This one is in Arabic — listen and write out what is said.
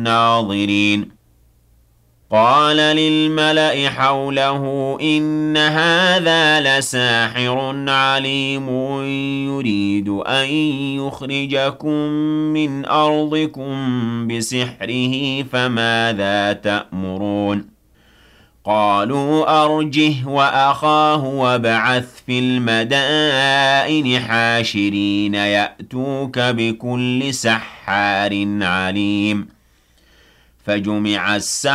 ناظرين قال للملأ حوله إن هذا لساحر عليم يريد أن يخرجكم من أرضكم بسحره فماذا تأمرون قالوا أرجه وأخاه وابعث في المدائن حاشرين يأتوك بكل سحار عليم فجمع السحرة